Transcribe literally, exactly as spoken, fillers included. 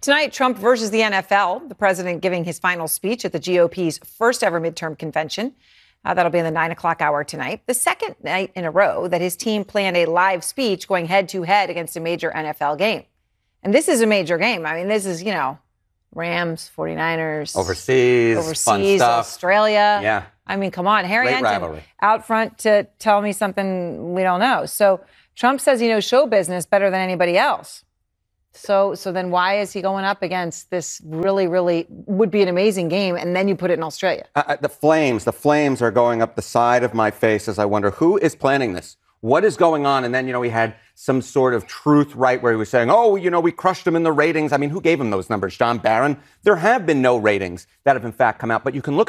Tonight, Trump versus the N F L, the president giving his final speech at the G O P's first ever midterm convention. Uh, that'll be in the nine o'clock hour tonight. The second night in a row that his team planned a live speech going head to head against a major N F L game. And this is a major game. I mean, this is, you know, Rams, 49ers. Overseas, Overseas, fun stuff. Australia. Yeah. I mean, come on. Harry Great Enton rivalry. out front to tell me something we don't know. So Trump says he knows show business better than anybody else. So so then why is he going up against this really, really would be an amazing game, and then you put it in Australia? Uh, the flames, the flames are going up the side of my face as I wonder, who is planning this? What is going on? And then, you know, he had some sort of truth, right, where he was saying, oh, you know, we crushed him in the ratings. I mean, who gave him those numbers? John Barron? There have been no ratings that have, in fact, come out. But you can look